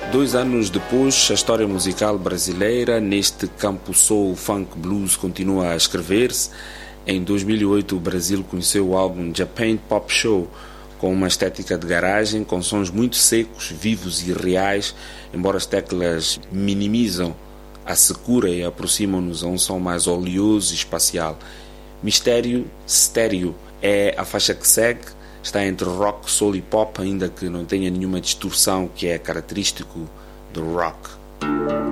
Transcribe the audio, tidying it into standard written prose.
2 anos depois, a história musical brasileira neste campo soul, funk, blues continua a escrever-se. Em 2008 o Brasil conheceu o álbum Japan Pop Show, com uma estética de garagem, com sons muito secos, vivos e reais, embora as teclas minimizam a secura e aproximam-nos a um som mais oleoso e espacial. Mistério Estéreo é a faixa que segue. Está entre rock, soul e pop, ainda que não tenha nenhuma distorção que é característico do rock.